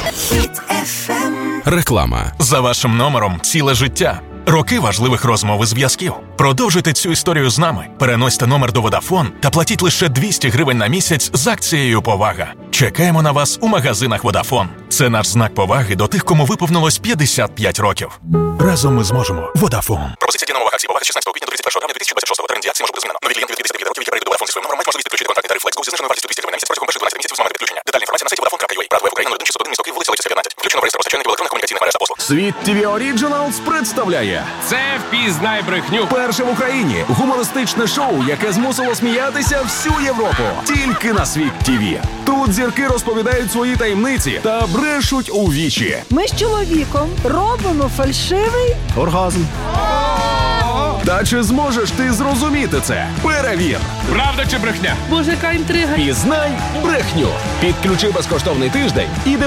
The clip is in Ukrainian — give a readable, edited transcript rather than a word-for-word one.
Хіт FM. Реклама. За вашим номером ціле життя. Роки важливих розмов і зв'язків. Продовжуйте цю історію з нами. Переносьте номер до Vodafone та платіть лише 200 гривень на місяць з акцією «Повага». Чекаємо на вас у магазинах Vodafone. Це наш знак поваги до тих, кому виповнилось 55 років. Разом ми зможемо. Vodafone. Пропозиція діє нового акції «Повага» з 16 квітня до 31 травня 2026 року. Термін дії акції може бути змінено. Нові клієнти від 55 років, які перейдуть до Vodafone зі своїм номером, мають можливість підключити контрактний тариф FlexGo зі зниженою вартістю 200 гривень на місяць протягом перших 12 місяців з моменту підключення. Детальна інформація на сайті Vodafone.ua. Правда, в Україні 0161 місто Київ, вулиця Лисиця, 15. Включено в реєстр постачальників електронних комунікаційних мереж та послуг. Світ ТВ Оріджиналс представляє Це «Впізнай брехню». перше в Україні гумористичне шоу, яке змусило сміятися всю Європу. Тільки на Світ ТВ. Тут зірки розповідають свої таємниці та брешуть у вічі. Ми з чоловіком робимо фальшивий Оргазм. Та чи зможеш ти зрозуміти це? Перевір. Правда чи брехня? Боже, яка інтрига. Пізнай брехню. Підключи безкоштовний тиждень і